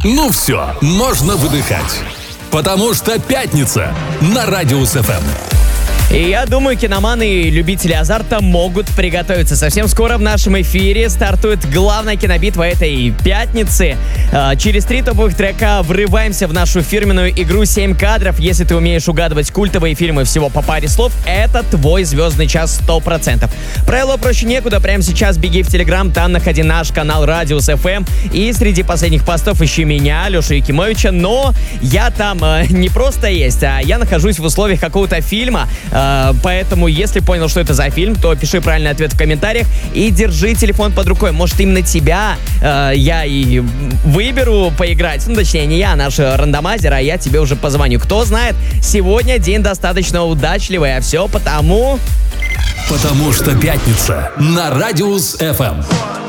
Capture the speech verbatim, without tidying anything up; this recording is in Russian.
Ну все, можно выдыхать. Потому что пятница на Радиус эф эм. И я думаю, киноманы и любители азарта могут приготовиться. Совсем скоро в нашем эфире стартует главная кинобитва этой пятницы. Через три топовых трека врываемся в нашу фирменную игру семь кадров. Если ты умеешь угадывать культовые фильмы всего по паре слов, это твой звездный час сто процентов. Правило проще некуда. Прямо сейчас беги в Телеграм, там находи наш канал Радиус эф эм. И среди последних постов ищи меня, Лешу Якимовича. Но я там э, не просто есть, а я нахожусь в условиях какого-то фильма. Поэтому, если понял, что это за фильм, то пиши правильный ответ в комментариях и держи телефон под рукой. Может, именно тебя э, я и выберу поиграть. Ну, точнее, не я, а наш рандомайзер, а я тебе уже позвоню. Кто знает, сегодня день достаточно удачливый, а все потому... Потому что пятница на Радиус эф эм.